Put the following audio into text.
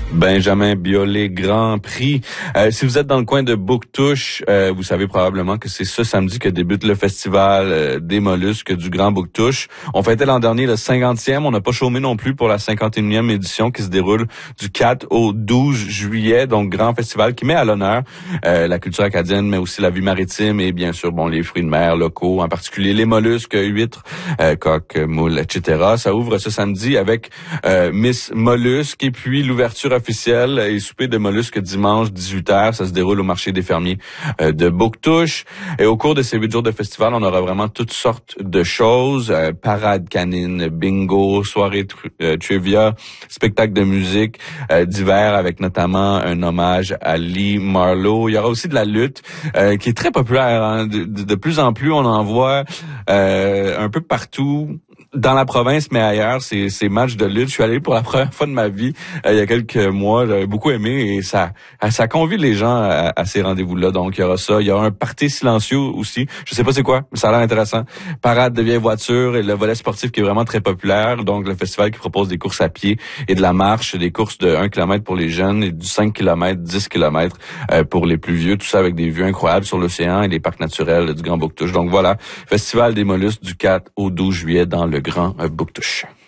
Benjamin Biolay, Grand Prix. Si vous êtes dans le coin de Bouctouche, vous savez probablement que c'est ce samedi que débute le festival des mollusques du Grand Bouctouche. On fêtait l'an dernier le 50e. On n'a pas chômé non plus pour la 51e édition qui se déroule du 4 au 12 juillet. Donc, grand festival qui met à l'honneur la culture acadienne, mais aussi la vie maritime et bien sûr, les fruits de mer locaux, en particulier les mollusques, huîtres, coques, moules, etc. Ça ouvre ce samedi avec Miss Mollusque et puis l'ouverture officielle et souper de mollusques dimanche 18h. Ça se déroule au marché des fermiers de Bouctouche. Et au cours de ces 8 jours de festival, on aura vraiment toutes sortes de choses. Parade canine, bingo, soirée trivia, spectacle de musique divers avec notamment un hommage à Lee Marlowe. Il y aura aussi de la lutte qui est très populaire. Hein. De plus en plus, on en voit un peu partout. Dans la province, mais ailleurs, ces matchs de lutte. Je suis allé pour la première fois de ma vie il y a quelques mois. J'avais beaucoup aimé et ça convie les gens à ces rendez-vous-là. Donc, il y aura ça. Il y aura un party silencieux aussi. Je sais pas c'est quoi, mais ça a l'air intéressant. Parade de vieilles voitures et le volet sportif qui est vraiment très populaire. Donc, le festival qui propose des courses à pied et de la marche, des courses de 1 km pour les jeunes et du 5 km, 10 km pour les plus vieux. Tout ça avec des vues incroyables sur l'océan et les parcs naturels du Grand Bouctouche. Donc, voilà. Festival des mollusques du 4 au 12 juillet dans le Grand Bouctouche.